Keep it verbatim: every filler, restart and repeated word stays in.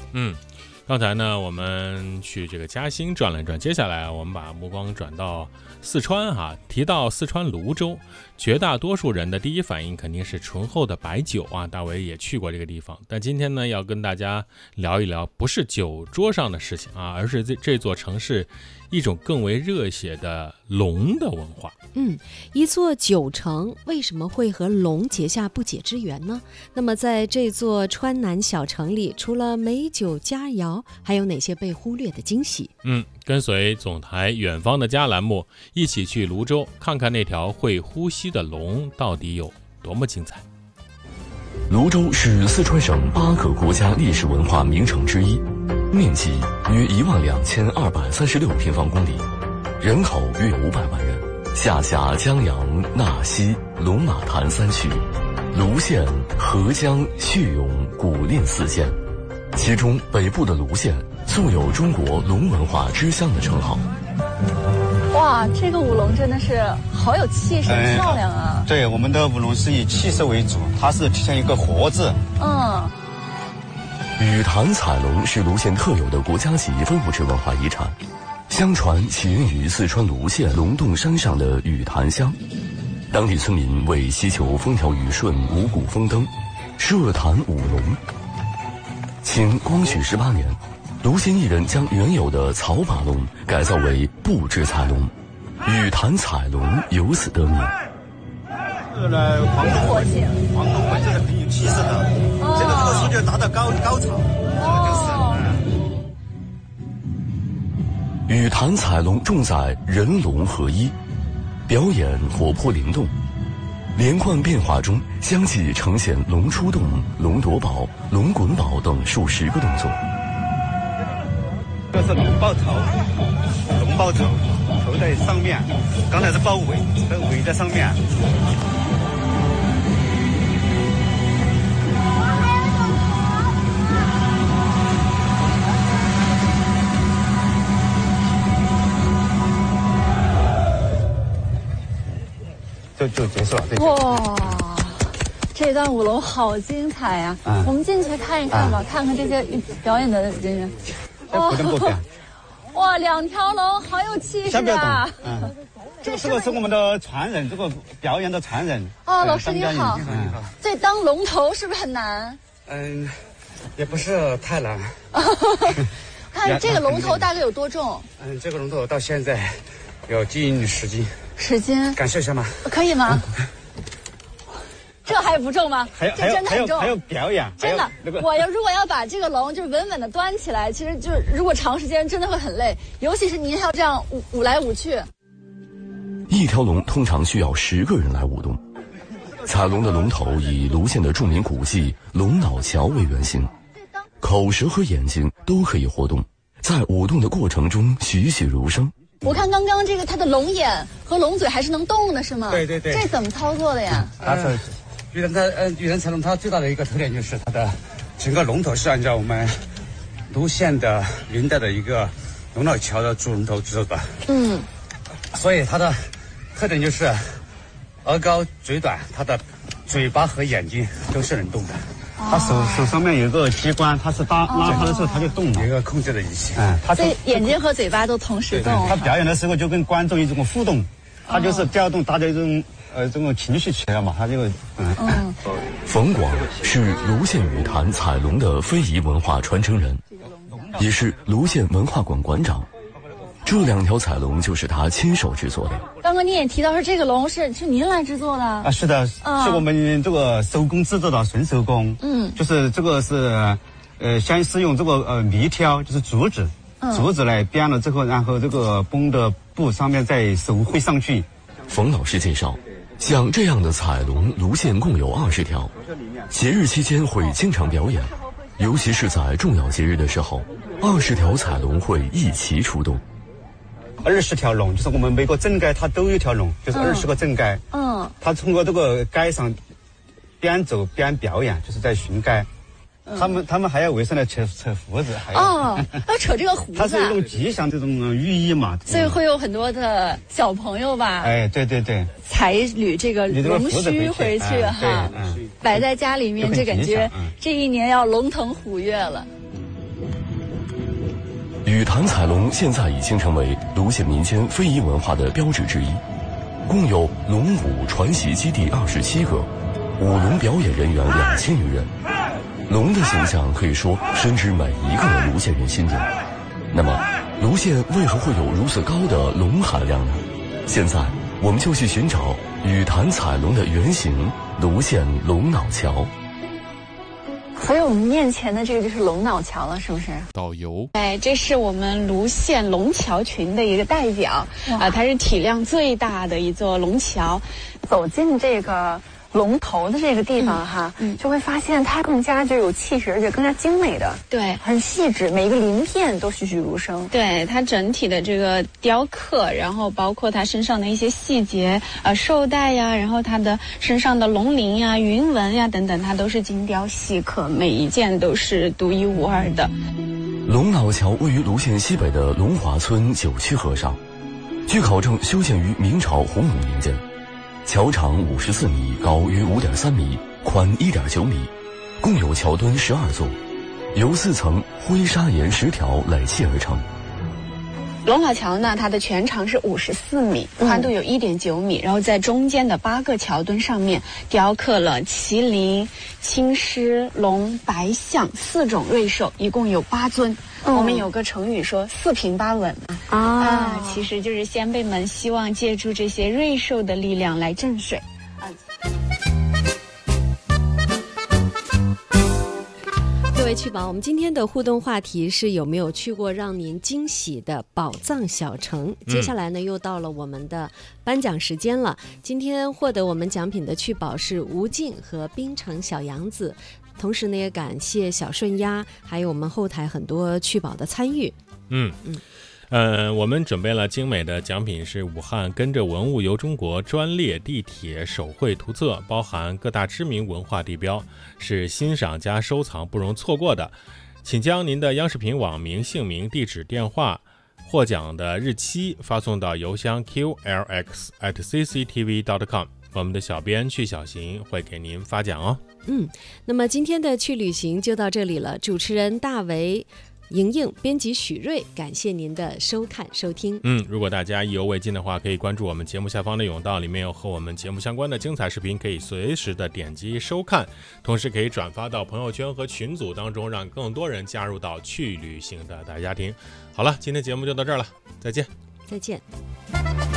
嗯，刚才呢我们去这个嘉兴转了转，接下来我们把目光转到四川哈。提到四川泸州，绝大多数人的第一反应肯定是醇厚的白酒啊。大伟也去过这个地方，但今天呢要跟大家聊一聊不是酒桌上的事情啊，而是这这座城市一种更为热血的龙的文化。 嗯，一座酒城为什么会和龙结下不解之缘呢？那么在这座川南小城里，除了美酒佳肴，还有哪些被忽略的惊喜？ 嗯，跟随总台远方的家栏目一起去泸州，看看那条会呼吸的龙到底有多么精彩。 泸州是四川省八个国家历史文化名城之一，面积约一万两千二百三十六平方公里，人口约五百万人，下辖江阳、纳溪、龙马潭三区，泸县、合江、叙永、古蔺四县，其中北部的泸县素有中国龙文化之乡的称号。 哇，这个舞龙真的是好有气势，很漂亮啊！ 对，我们的舞龙是以气势为主，它是体现一个活字。 嗯。 雨潭彩龙是泸县特有的国家级非物质文化遗产，相传起源于四川泸县龙洞山上的雨潭乡，当地村民为祈求风调雨顺、五谷丰登，设坛舞龙。清光绪十八年，泸县艺人将原有的草把龙改造为布制彩龙，雨潭彩龙由此得名。 这个呢，黄龙纹，黄龙纹这是很有气势的，这个特殊就达到高高潮，这个就是。 雨潭彩龙重在人龙合一，表演活泼灵动，连贯变化中相继呈现龙出洞、龙夺宝、龙滚宝等数十个动作。 这是龙抱头，龙抱头，头在上面，刚才是抱尾，这尾在上面。就就结束了。 哇，这段舞龙好精彩呀、啊！嗯、我们进去看一看吧，嗯、看看这些表演的人员。 哇， 哇，两条龙好有气势啊！ 嗯，这个这个是我们的传人，这个表演的传人。 哦，老师您好。嗯，这当龙头是不是很难？ 嗯，也不是太难。 看这个龙头大概有多重？ 嗯，这个龙头到现在有近十斤。 十斤？ 感受一下吗？ 可以吗？这还不重吗？ 还有这真的很重。 还有表演， 真的。那个、我要如果要把这个龙就是稳稳的端起来，其实就如果长时间真的会很累，尤其是您还要这样舞舞来舞去。 一条龙通常需要十个人来舞动。彩龙的龙头以泸县的著名古迹龙脑桥为原型，口舌和眼睛都可以活动，在舞动的过程中栩栩如生。 我看刚刚这个它的龙眼和龙嘴还是能动的，是吗？ 对对对。 这怎么操作的呀？ 它是玉人它呃玉人彩龙它最大的一个特点就是它的整个龙头是按照我们泸县的明代的一个龙脑桥的主龙头制作的。 嗯。 所以它的特点就是额高嘴短，它的嘴巴和眼睛都是能动的。它手手上面有一个机关，它是拉拉它的时候它就动了，有一个控制的仪器。嗯，它所以眼睛和嘴巴都同时动。 它表演的时候就跟观众一种互动，它就是调动大家一种呃这种情绪起来嘛，它就嗯。 嗯。 冯广是泸县雨坛彩龙的非遗文化传承人，也是泸县文化馆馆长。这两条彩龙就是他亲手制作的。 刚刚你也提到说这个龙是是您来制作的啊？是的， 嗯、 是我们这个手工制作的纯手工。 嗯， 就是这个是，呃，先是用这个呃米条，就是竹子，嗯、竹子来编了之后，然后这个绷的布上面再手绘上去。 冯老师介绍，像这样的彩龙，泸县共有二十条，节日期间会经常表演，尤其是在重要节日的时候，二十条彩龙会一齐出动。 二十条龙，就是我们每个镇街它都有一条龙，就是二十个镇街。 嗯， 它通过这个街上边走边表演，就是在巡街。嗯、他们他们还要围上来扯扯胡子，还要哦，要扯这个胡子、啊。 它是一种吉祥这种寓意嘛。 所以会有很多的小朋友吧？ 哎，对对对， 采捋这个龙须回去哈、啊嗯，摆在家里面，就感觉这一年要龙腾虎跃了。 雨坛彩龙现在已经成为泸县民间非遗文化的标志之一，共有龙舞传习基地二十七个，舞龙表演人员两千余人。龙的形象可以说深植每一个泸县人心中。那么，泸县为何会有如此高的龙含量呢？现在我们就去寻找雨坛彩龙的原型——泸县龙脑桥。 所以我们面前的这个就是龙脑桥了，是不是？ 导游， 哎，这是我们泸县龙桥群的一个代表啊、呃，它是体量最大的一座龙桥。 走进这个龙头的这个地方哈，嗯嗯、就会发现它更加就有气势，而且更加精美的， 对， 很细致，每一个鳞片都栩栩如生。 对，它整体的这个雕刻，然后包括它身上的一些细节，呃，绶带呀，然后它的身上的龙鳞呀、云纹呀等等，它都是精雕细刻，每一件都是独一无二的。 龙脑桥位于泸县西北的龙华村九曲河上，据考证修建于明朝洪武年间。桥长五十四米，高约五点三米，宽一点九米，共有桥墩十二座，由四层灰砂岩石条垒砌而成。 龙脑桥呢，它的全长是五十四米，宽度有一点九米，然后在中间的八个桥墩上面雕刻了麒麟、青狮、龙、白象四种瑞兽，一共有八尊。嗯、我们有个成语说四平八稳啊，啊，其实就是先辈们希望借助这些瑞兽的力量来镇水啊。 各位趣宝，我们今天的互动话题是有没有去过让您惊喜的宝藏小城？接下来呢，又到了我们的颁奖时间了。今天获得我们奖品的趣宝是吴静和滨城小杨子，同时呢，也感谢小顺鸭，还有我们后台很多趣宝的参与。 嗯嗯。呃，我们准备了精美的奖品，是武汉跟着文物游中国专列地铁手绘图册，包含各大知名文化地标，是欣赏加收藏不容错过的。请将您的央视频网名、姓名、地址、电话、获奖的日期发送到邮箱 q l x at c c t v dot com， 我们的小编去小行会给您发奖哦。 嗯，那么今天的去旅行就到这里了，主持人大为、莹莹，编辑许瑞，感谢您的收看收听。 嗯，如果大家意犹未尽的话，可以关注我们节目下方的甬道，里面有和我们节目相关的精彩视频，可以随时的点击收看，同时可以转发到朋友圈和群组当中，让更多人加入到去旅行的大家庭。好了，今天节目就到这儿了，再见。 再见。